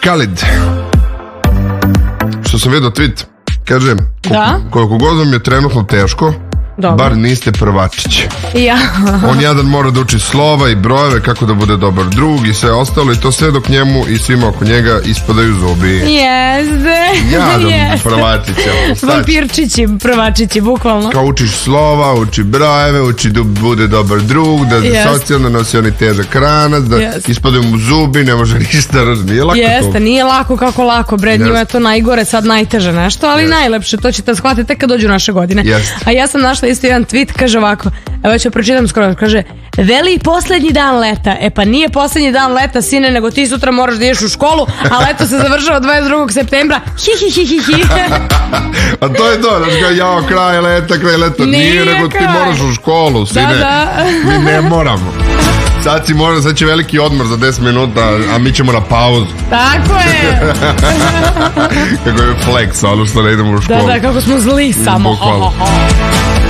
Khalid, što sam vidio tweet, kaže, koliko god vam je trenutno teško, bar niste prvačići. On jedan mora da uči slova i brojeve, kako da bude dobar drug i sve ostalo, i to sve dok njemu i svima oko njega ispadaju zubi. Jeste. Jadan prvačića. Vampirčići, prvačići, bukvalno. Kao učiš slova, uči brojeve, uči da bude dobar drug, da socijalno nosi oni težak ranac, da ispadaju mu zubi, ne može ništa, nije lako to. Jeste, nije lako kako lako, bre, njima je to najgore, sad najteže nešto, ali najlepše, to ćete shvatiti tek kad dođu naše godine. A ja sam našla isto jedan tweet, kaže ovako, evo ću pročitam skoro, kaže, veli poslednji dan leta. E pa nije poslednji dan leta, sine, nego ti sutra moraš da ideš u školu, a leto se završava 22. septembra. Hi. A to je to, znaš kao, jao, kraj leta. Nije, nego ti moraš u školu, sine. Mi ne moramo. Sad će veliki odmor za 10 minuta, a mi ćemo na pauzu. Tako je. Kako je flex, ono što ne idemo u školu. Da, kako smo zli samo.